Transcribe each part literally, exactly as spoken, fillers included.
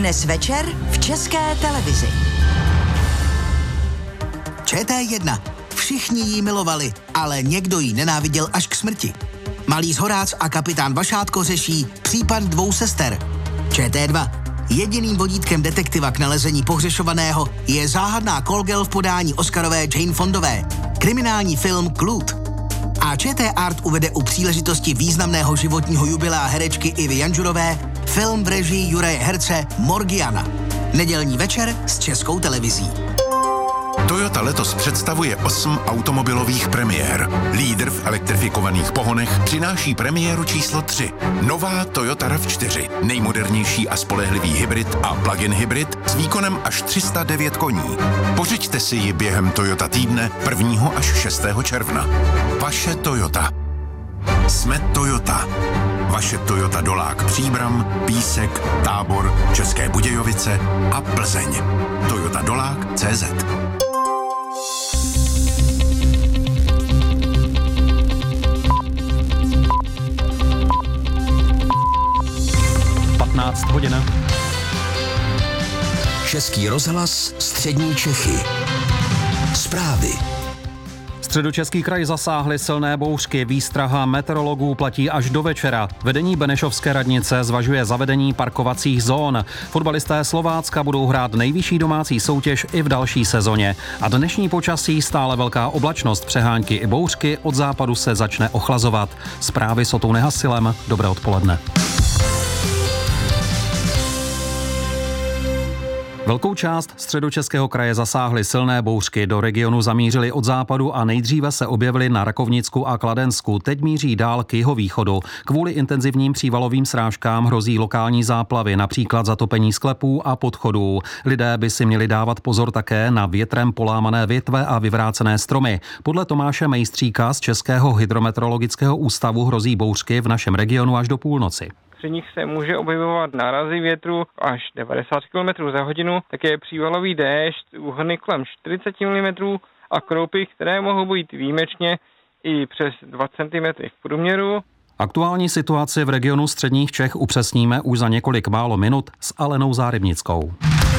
Dnes večer v České televizi. Č T jedna. Všichni ji milovali, ale někdo ji nenáviděl až k smrti. Malý Zhoráz a kapitán Vašátko řeší případ dvou sester. Č T dva. Jediným vodítkem detektiva k nalezení pohřešovaného je záhadná call girl v podání oscarové Jane Fondové. Kriminální film Klud. A Č T Art uvede u příležitosti významného životního jubilea herečky Ivy Janžurové film v režii Juraje Herce Morgiana. Nedělní večer s Českou televizí. Toyota letos představuje osm automobilových premiér. Lídr v elektrifikovaných pohonech přináší premiéru číslo tři. Nová Toyota RAV čtyři. Nejmodernější a spolehlivý hybrid a plug-in hybrid s výkonem až tři sta devět koní. Pořiďte si ji během Toyota týdne prvního až šestého června. Vaše Toyota. Jsme Toyota. Vaše Toyota Dolák Příbram, Písek, Tábor, České Budějovice a Plzeň. Toyota Dolák tečka cé zet. patnáct hodin. Český rozhlas, střední Čechy. Zprávy. Středočeský kraj zasáhly silné bouřky, výstraha meteorologů platí až do večera. Vedení Benešovské radnice zvažuje zavedení parkovacích zón. Fotbalisté Slovácka budou hrát nejvyšší domácí soutěž i v další sezóně. A dnešní počasí stále velká oblačnost, přehánky i bouřky, od západu se začne ochlazovat. Zprávy s Otou Nehasilem, dobré odpoledne. Velkou část Středočeského kraje zasáhly silné bouřky, do regionu zamířily od západu a nejdříve se objevily na Rakovnicku a Kladensku, teď míří dál k jihovýchodu. Kvůli intenzivním přívalovým srážkám hrozí lokální záplavy, například zatopení sklepů a podchodů. Lidé by si měli dávat pozor také na větrem polámané větve a vyvrácené stromy. Podle Tomáše Mejstříka z Českého hydrometeorologického ústavu hrozí bouřky v našem regionu až do půlnoci. Při nich se může objevovat nárazy větru až devadesát kilometrů za hodinu, také přívalový déšť, úhrny kolem čtyřicet milimetrů a kroupy, které mohou být výjimečně i přes dva centimetry v průměru. Aktuální situaci v regionu středních Čech upřesníme už za několik málo minut s Alenou Zárybnickou.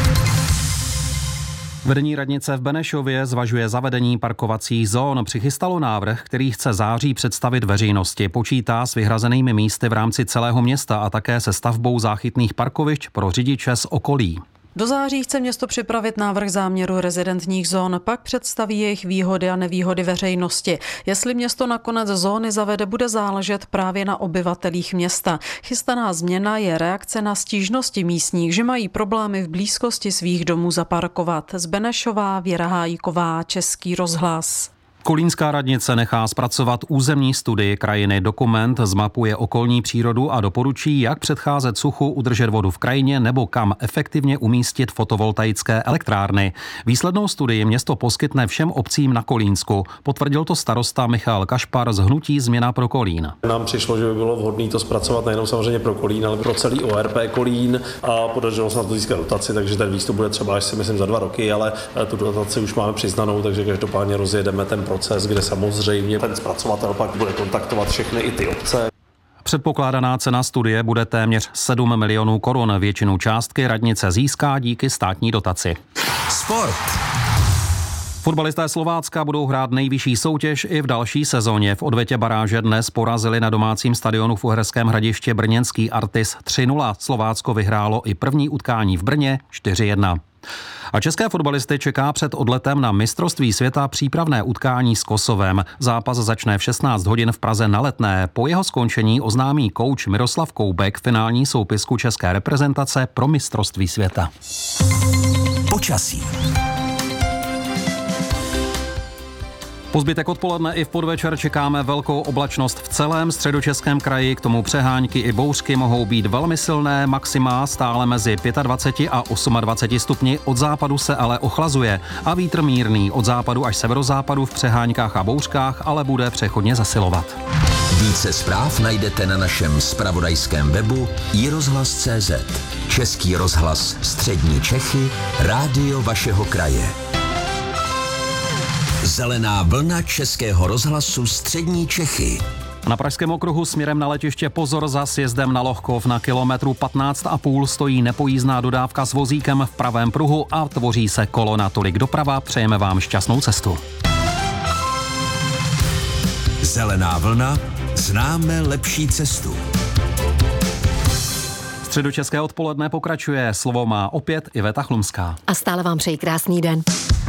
Vedení radnice v Benešově zvažuje zavedení parkovacích zón. Přichystalo návrh, který chce září představit veřejnosti. Počítá s vyhrazenými místy v rámci celého města a také se stavbou záchytných parkovišť pro řidiče z okolí. Do září chce město připravit návrh záměru rezidentních zón, pak představí jejich výhody a nevýhody veřejnosti. Jestli město nakonec zóny zavede, bude záležet právě na obyvatelích města. Chystaná změna je reakce na stížnosti místních, že mají problémy v blízkosti svých domů zaparkovat. Z Benešova Věra Hájíková, Český rozhlas. Kolínská radnice nechá zpracovat územní studii krajiny. Dokument zmapuje okolní přírodu a doporučí, jak předcházet suchu, udržet vodu v krajině nebo kam efektivně umístit fotovoltaické elektrárny. Výslednou studii město poskytne všem obcím na Kolínsku. Potvrdil to starosta Michal Kašpar z hnutí Změna pro Kolín. Nám přišlo, že by bylo vhodné to zpracovat nejenom samozřejmě pro Kolín, ale pro celý O R P Kolín a podařilo se na to získat dotaci, takže ten výstup bude třeba až si myslím za dva roky, ale tu dotaci už máme přiznanou, takže každopádně rozjedeme ten proces, kde samozřejmě ten zpracovatel pak bude kontaktovat všechny i ty obce. Předpokládaná cena studie bude téměř sedm milionů korun. Většinu částky radnice získá díky státní dotaci. Sport. Fotbalisté Slovácka budou hrát nejvyšší soutěž i v další sezóně. V odvetě baráže dnes porazili na domácím stadionu v Uherském Hradišti brněnský Artis tři nula. Slovácko vyhrálo i první utkání v Brně čtyři jedna. A české fotbalisty čeká před odletem na mistrovství světa přípravné utkání s Kosovem. Zápas začne v šestnáct hodin v Praze na Letné. Po jeho skončení oznámí kouč Miroslav Koubek finální soupisku české reprezentace pro mistrovství světa. Počasí. Po zbytek odpoledne i v podvečer čekáme velkou oblačnost v celém Středočeském kraji, k tomu přehánky i bouřky mohou být velmi silné, maxima stále mezi dvacet pět a dvacet osm stupni, od západu se ale ochlazuje a vítr mírný od západu až severozápadu v přeháňkách a bouřkách, ale bude přechodně zasilovat. Více zpráv najdete na našem zpravodajském webu i rozhlas tečka cé zet. Český rozhlas střední Čechy, rádio vašeho kraje. Zelená vlna Českého rozhlasu střední Čechy. Na pražském okruhu směrem na letiště pozor za sjezdem na Lohkov. Na kilometru patnáct a půl stojí nepojízdná dodávka s vozíkem v pravém pruhu a tvoří se kolona. Tolik doprava, přejeme vám šťastnou cestu. Zelená vlna, známe lepší cestu. Středočeské odpoledne pokračuje. Slovo má opět Iveta Chlumská. A stále vám přeji krásný den.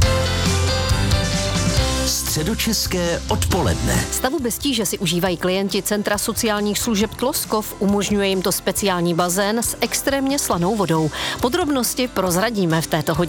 Středočeské odpoledne. Stavu bez tíže si užívají klienti Centra sociálních služeb Tloskov. Umožňuje jim to speciální bazén s extrémně slanou vodou. Podrobnosti prozradíme v této hodině.